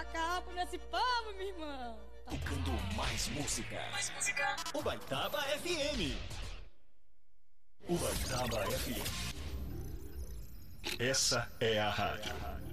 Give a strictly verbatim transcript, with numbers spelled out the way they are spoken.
tacar nesse povo, meu irmão. Tocando mais música. Mais música. Ubaitaba F M. Ubaitaba F M. Essa é a rádio.